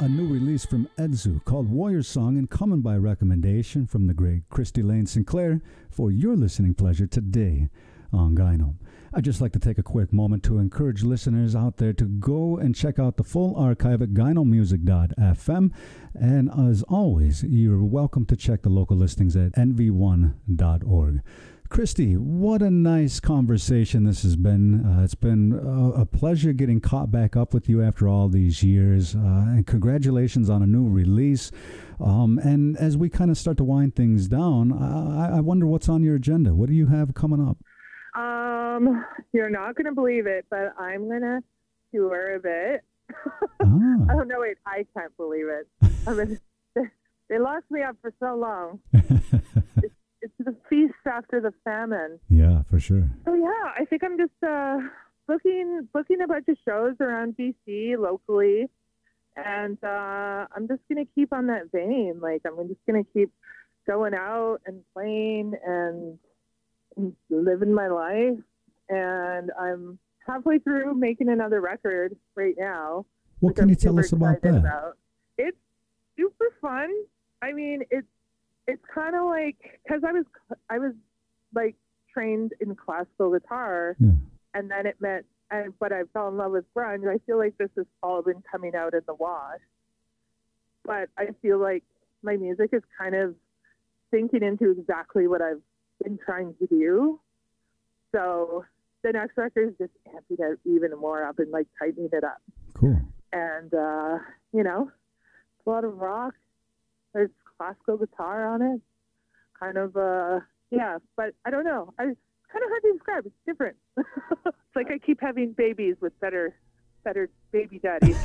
a new release from Edzu called Warrior Song and coming by recommendation from the great Christy Lane Sinclair for your listening pleasure today on Gyno. I'd just like to take a quick moment to encourage listeners out there to go and check out the full archive at gynomusic.fm. And as always, you're welcome to check the local listings at nv1.org. Christy, what a nice conversation this has been. It's been a pleasure getting caught back up with you after all these years. And congratulations on a new release. And as we kind of start to wind things down, I wonder what's on your agenda. What do you have coming up? You're not going to believe it, but I'm going to tour a bit. Ah. Oh, no, wait, I can't believe it. I mean, they locked me up for so long. It's the feast after the famine. Yeah, for sure. So, yeah, I think I'm just booking a bunch of shows around BC locally, and I'm just going to keep on that vein. Like, I'm just going to keep going out and playing and living my life. And I'm halfway through making another record right now. What can you tell us about that? It's super fun. I mean, it's kind of like, because I was like trained in classical guitar, and then but I fell in love with grunge. I feel like this has all been coming out in the wash. But I feel like my music is kind of sinking into exactly what I've been trying to do. So the next record is just amping it even more up and like tightening it up. Cool. And, it's a lot of rock. There's classical guitar on it. Kind of, but I don't know. It's kind of hard to describe. It's different. It's like I keep having babies with better baby daddies.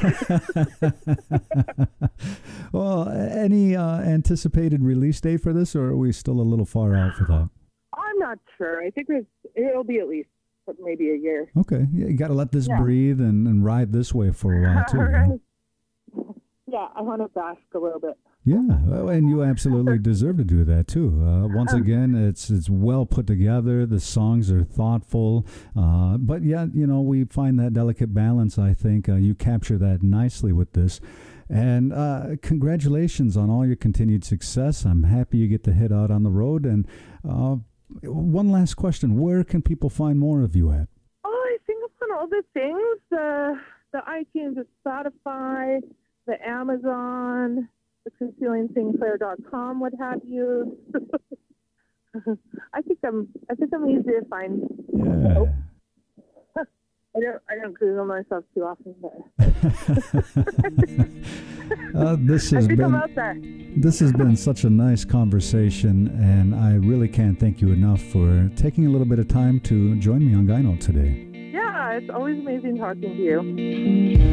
Well, any anticipated release date for this, or are we still a little far out for that? I'm not sure. I think it'll be at least maybe a year. Okay. Yeah, you got to let this breathe and ride this way for a while, too. Right. Yeah, I want to bask a little bit. Yeah, and you absolutely deserve to do that, too. Once again, it's well put together. The songs are thoughtful. But, yeah, we find that delicate balance, I think. You capture that nicely with this. And congratulations on all your continued success. I'm happy you get to head out on the road. And one last question. Where can people find more of you at? Oh, I think on all the things. The iTunes, the Spotify, the Amazon, the ChristieLaneSinclair.com, what have you. I think I'm easy to find. Yeah. Oh. I don't Google myself too often, but this has been such a nice conversation, and I really can't thank you enough for taking a little bit of time to join me on Gyno today. Yeah, it's always amazing talking to you.